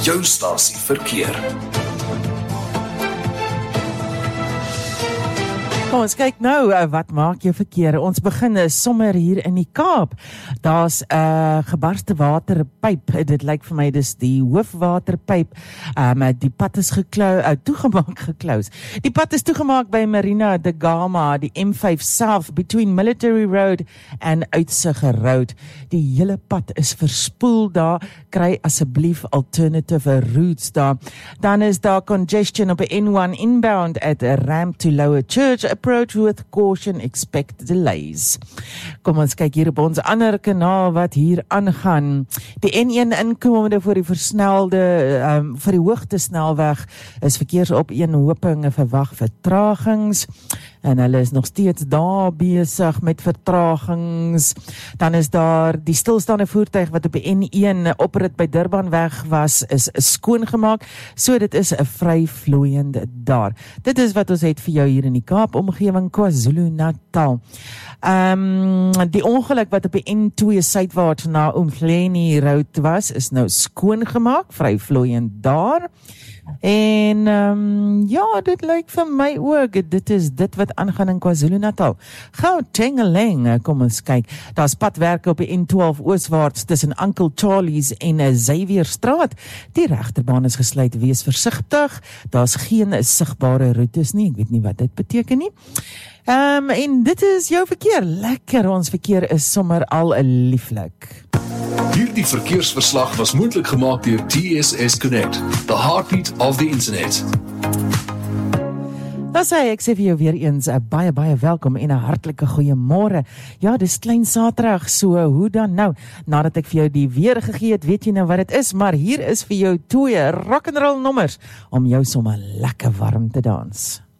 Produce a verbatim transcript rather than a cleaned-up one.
jou stasie verkeer. Kom ons kyk nou, uh, wat maak jou verkeer? Ons begin uh, sommer hier in die Kaap. Daar's 'n uh, gebarste waterpyp. Dit lyk vir my dis die hoofwaterpyp. Um, die pad is geklou, uh, toegemaak geklous. Die pad is toegemaak by Marina de Gama, die M vyf South between Military Road en Uitsige Road. Die hele pad is verspoel daar. Kry asseblief alternative routes daar. Dan is daar congestion op 'n N one inbound at a ramp to Lower Church. Approach with caution, expect delays. Kom ons kyk hier op ons ander kanaal wat hier aangaan. Die N een inkomende voor die versnelde, um, vir die hoogtesnelweg is verkeersopeenhoping verwag vertragings. En hulle is nog steeds daar besig met vertragings. Dan is daar die stilstaande voertuig wat op die N een oprit by Durbanweg was, is skoongemaak. So dit is 'n vry vloeiende daar. Dit is wat ons het vir jou hier in die Kaap, omgewing KwaZulu-Natal. Um, die ongeluk wat op die N twee suidwaarts na Umhleni Road was, is nou skoongemaak, vry vloeiend daar. En um, ja, dit lyk vir my ook, dit is dit wat aangaan in KwaZulu-Natal. Gauteng, kom ons kyk, daar's padwerke op die N twaalf ooswaarts tussen Uncle Charlie's en Xavierstraat. Die regterbaan is gesluit, wees versigtig. Daar's geen sigbare roetes nie, ek weet nie wat dit beteken nie. Um, en dit is jou verkeer, lekker, ons verkeer is sommer al lieflik. Hierdie verkeersverslag was moontlik gemaak deur T S S Connect, the heartbeat of the internet. Dan sê ek sê vir jou weer eens, uh, baie, baie welkom en 'n hartlike goeiemôre. Ja, dis klein Saterdag, so hoe dan nou? Nadat ek vir jou die weer gegee het, weet jy nou wat dit is, maar hier is vir jou twee rock and roll nommers om jou sommer lekker warm te dans.